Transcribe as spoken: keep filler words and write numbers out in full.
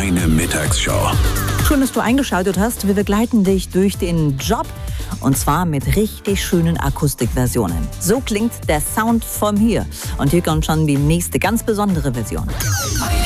Deine Mittagsshow. Schön, dass du eingeschaltet hast. Wir begleiten dich durch den Job und zwar mit richtig schönen Akustikversionen. So klingt der Sound von hier. Und hier kommt schon die nächste ganz besondere Version.